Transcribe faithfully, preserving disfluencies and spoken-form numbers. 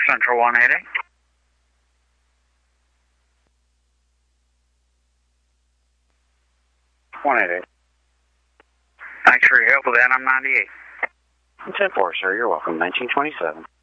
Central one eight eight. one eight eight. Thanks for your help with that. I'm ninety-eight. ten four, sir. You're welcome. nineteen twenty-seven.